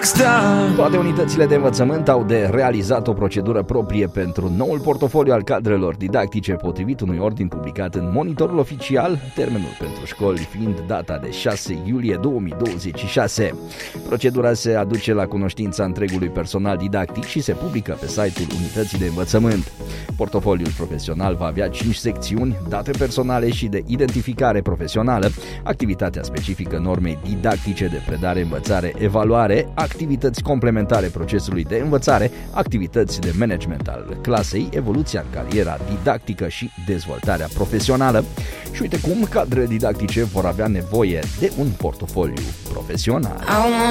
rockstar. Toate unitățile de învățământ au de realizat o procedură proprie pentru noul portofoliu al cadrelor didactice potrivit unui ordin publicat în Monitorul Oficial, termenul pentru școli fiind data de 6 iulie 2026. Procedura se aduce la cunoștința întregului personal didactic și se publică pe site-ul unității de învățământ. Portofoliul profesional va avea 5 secțiuni, date personale și de identificare profesională, activitatea specifică normei didactice de predare, învățare, evaluare, activități complementare procesului de învățare, activități de management al clasei, evoluția în cariera didactică și dezvoltarea profesională. Și uite cum cadrele didactice vor avea nevoie de un portofoliu profesional.